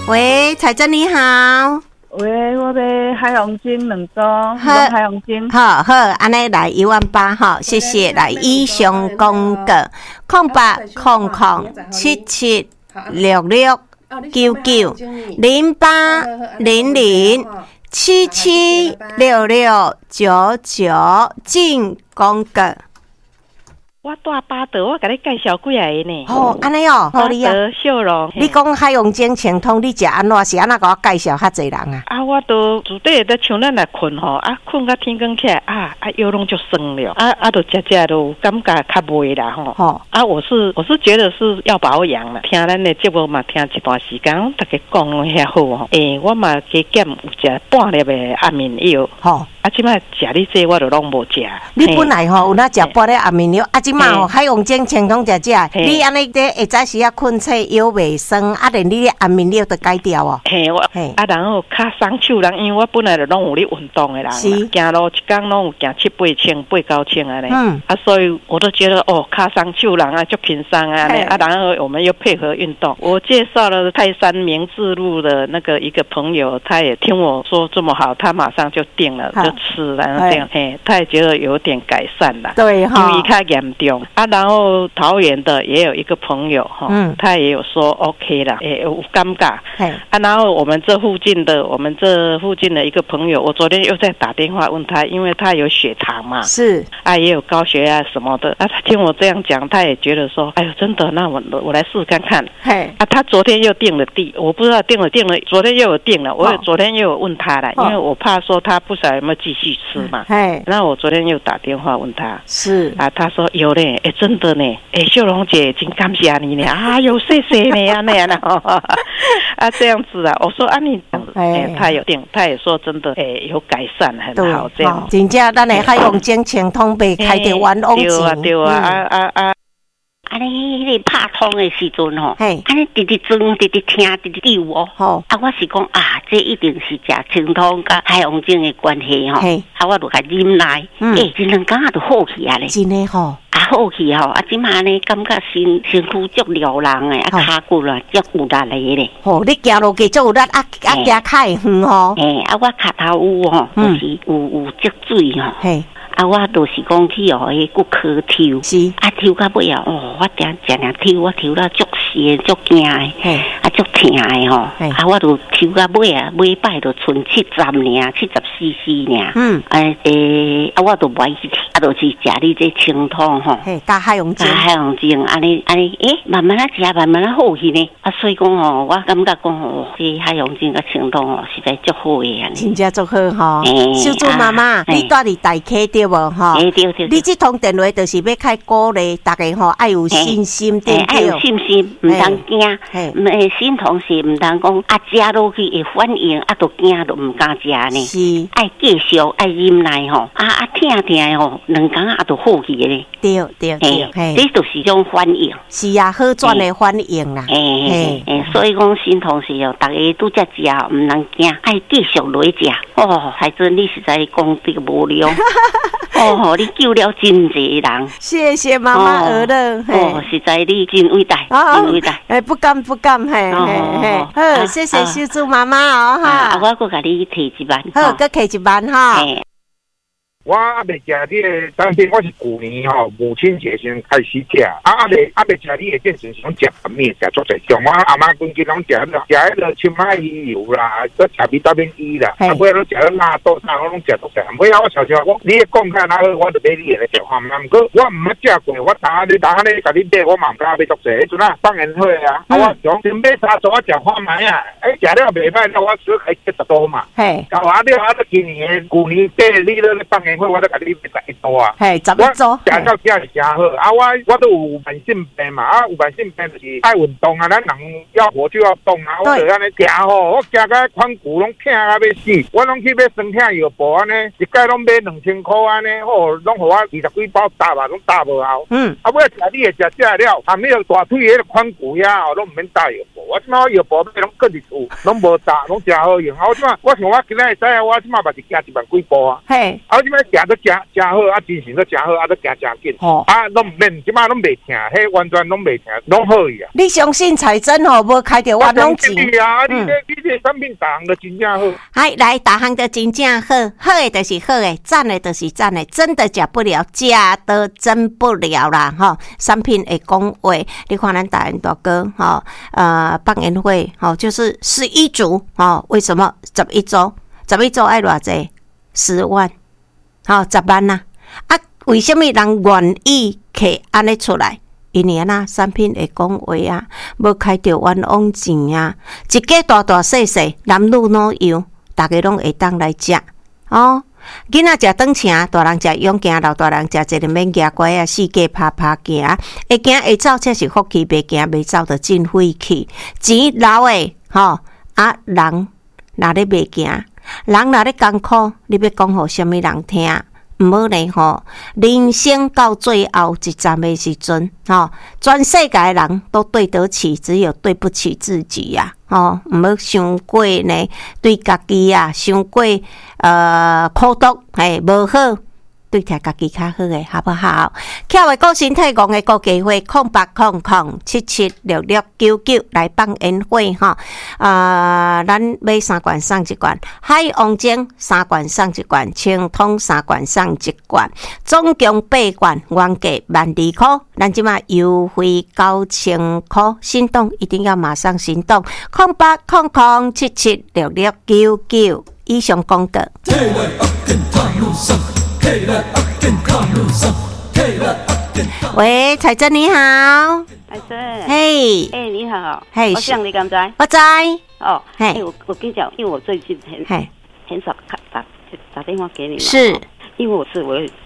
喂，彩珍你好。 喂，我要海洋精2组，海洋精。 好，安尼来18000哈，谢谢。来以上公告0800776699进公告。 我大巴德，我甲你介绍几个呢？ 哦，安尼哦，好你啊。 秀容， 你讲海洋精清通，你食安怎是安怎甲我介绍较侪人啊？ 啊，我都自底在像咱来困吼，啊，困到天光起来腰拢就酸了，就食都感觉较袂啦吼。 哦， 我是觉得是要保养啦。听咱的节目嘛，听一段时间，大家讲拢遐好吼。我嘛加减有食半粒的安眠药。吼，即摆食你这我就拢无食。 你本来吼有哪食半粒安眠药，即摆吼海洋精清通食。你安尼在下早时啊困醒腰袂酸，连你的安眠药都改掉哦。 然后较双手人，因为我本来就拢有咧运动的人，行路一天拢有行7、8千、8、9千安尼。所以我都觉得较双手人啊，就轻松啊。然后我们又配合运动。我介绍了泰山明志路的那个一个朋友，他也听我说这么好，他马上就订了，就吃了，然后这样，他也觉得有点改善了。对哈，因为较严重然后桃园的也有一个朋友他也有说 OK 啦，有感觉。然后我们这附近的一个朋友，我昨天又在打电话问他，因为他有血糖嘛，是也有高血压什么的。他听我这样讲，他也觉得说，哎呦，真的，那我来试看看。他昨天又订了我不知道订了，昨天又有订了。我昨天又有问他了，因为我怕说他不晓得有没有继续吃嘛。那我昨天又打电话问他，是他说有嘞，真的呢，秀荣姐真感谢你呢，有谢谢你啊那样的这样子啊，我说你他有订，他也说真的有改善，很好这样。 真正咱的海洋精清通被开得冤枉钱。 对啊。 安尼迄个拍通的时阵吼，安尼直直装，直直听，直直丢哦。我是讲这一定是食清通甲海洋精的关系吼。我就甲啉来，一2天就好去啊咧。真的吼。好去吼，即马呢感觉身躯足撩人诶，骹骨啦足有力的咧。 你行路去足有力，行较会远吼。 我骹头有吼，就是有积水吼。我就是讲去迄骨科抽，是抽到尾我定抽，我抽到足湿足惊诶，足疼诶吼。我就抽到尾尾摆就剩70尔，70cc 尔。我就不爱去，就是食你这清通吼， 加海洋精， 安尼，慢慢食，慢慢好去呢。所以讲我感觉讲这海洋精甲清通实在足好诶， 真正足好吼。小猪妈妈，你住伫大溪对无吼？ 对。 你这通电话就是要开鼓励大家吼，爱有信心，对不对？ 爱有信心，唔当惊。心同时唔当讲食落去会反应，就惊就唔敢食呢。是，爱继续爱忍耐吼，听吼，2天就好去咧。对，这就是种反应。 是啊，好转的反应啦。 所以讲心同时大家都在食，唔能惊，爱继续落食。海珍，你实在讲这个无聊。你救了真侪人， 谢谢妈妈儿乐。 实在你真伟大，真伟大。 不敢，好，谢谢小猪妈妈我搁甲你提一万， 好，搁提一万哈。 我未食你的当天，我是去年母亲节先开始食，未食你的健身想食面食足侪，像我阿妈规矩拢食迄个青海鱼油啦，搁食维他命 E 啦，尾拢食辣豆啥，我拢食足侪。尾我悄悄讲，你讲看哪好，我就买你的食法。毋过我毋捌食过，我打你甲你买，我嘛毋敢买足侪。迄阵放年会我讲先买3组，我食看卖啊。食了袂歹，那我只开70多嘛。搞完了今年买你咧放年。我都甲你买11组啊， 11组， 食到这是真好。我都有慢性病嘛，有慢性病就是爱运动咱人要活就要动我就安尼行我行到髋骨拢疼到要死，我拢去买酸痛药补安尼，一届拢买2000块安尼，拢互我20几包打嘛，拢打无效。尾食你也食了，那个大腿迄个髋骨遐拢唔免打药补，我即马药补买拢搁伫厝，拢无打，拢真好用。我即马我想我今仔会知我即马嘛是行1万几步啊。我即马行得真好，啊，精神都真好，啊，都行真紧。啊，拢免，即摆拢袂疼，迄完全拢袂疼，拢好去啊。 你相信彩珍吼，无开着冤枉钱啊！你这产品大项都真正好。 嗨，来大项都真正好，好的就是好的，赞的就是赞的，真的假不了，假的真不了啦哈。产品会讲话，你看咱大人大哥哈，放烟会哈，就是11组哈，为什么11组爱偌济？10万，好10万呐！啊，为什么人愿意摕安尼出来？因为啊，产品会讲话啊，无开着冤枉钱啊，一家大大细细，男女老幼，大家拢会当来食哦。囡仔食顿请，大人食勇行，老大人食一个免牙乖啊，四界拍行，会行会走才是福气，袂行袂走就真晦气。钱留的吼，啊人若咧袂行，人若咧艰苦，你要讲互什么人听？毋好咧吼，人生到最后一站的时阵，吼，全世界的人都对得起，只有对不起自己呀，吼，毋好伤过呢，对家己啊，伤过苦毒，嘿，无好。对待家己较好诶，好不好？巧的股身体戆的股机会0800776699来放烟火哈！咱买3罐送1罐，海王晶3罐送1罐，清通3罐送1罐，总共8罐，原价12000块，咱即马优惠9000块，心动一定要马上行动！0800776699以上广告。喂，彩珍你好， 彩珍， 嘿， 你好， 嘿， 我想你敢知？ 我知， 哦，嘿，我跟你讲，因为我最近很少打电话给你嘛， 是， 因为我有